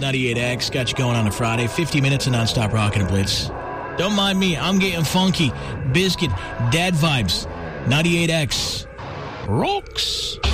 98X. Got you going on a Friday. 50 minutes of nonstop rockin' and blitz. Don't mind me. I'm getting funky. Biscuit. Dad vibes. 98X. Rocks.